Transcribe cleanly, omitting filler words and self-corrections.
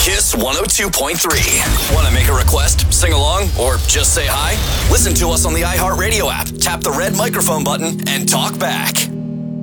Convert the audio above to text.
Kiss 102.3. Want to make a request, sing along, or just say hi? Listen to us on the iHeartRadio app. Tap the red microphone button and talk back.